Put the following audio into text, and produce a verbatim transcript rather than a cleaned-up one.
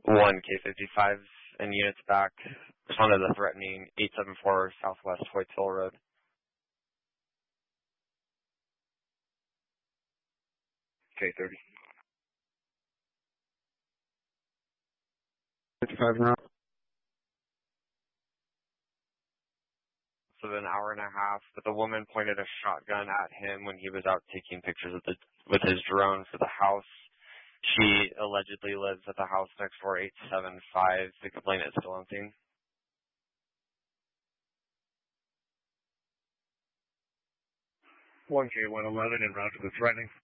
one K fifty-five and units back. Responded to the threatening eight seven four Southwest Hoytsville Road. K thirty. fifty-five now. So an hour and a half, but the woman pointed a shotgun at him when he was out taking pictures of the, with his drone for the house. She allegedly lives at the house next door, eight seven five. The complaint is still empty. one K one eleven en route to the threatening.